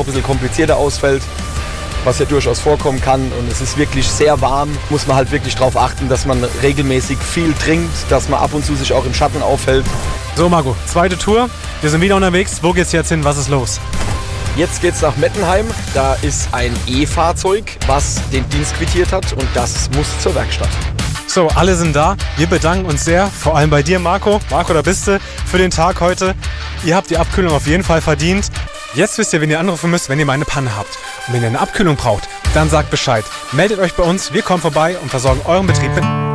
bisschen komplizierter ausfällt, was ja durchaus vorkommen kann. Und es ist wirklich sehr warm, muss man halt wirklich darauf achten, dass man regelmäßig viel trinkt, dass man ab und zu sich auch im Schatten aufhält. So Marco, zweite Tour, wir sind wieder unterwegs. Wo geht's jetzt hin, was ist los? Jetzt geht's nach Mettenheim, da ist ein E-Fahrzeug, was den Dienst quittiert hat und das muss zur Werkstatt. So, alle sind da. Wir bedanken uns sehr, vor allem bei dir, Marco. Marco, da bist du für den Tag heute. Ihr habt die Abkühlung auf jeden Fall verdient. Jetzt wisst ihr, wen ihr anrufen müsst, wenn ihr mal eine Panne habt. Und wenn ihr eine Abkühlung braucht, dann sagt Bescheid. Meldet euch bei uns, wir kommen vorbei und versorgen euren Betrieb mit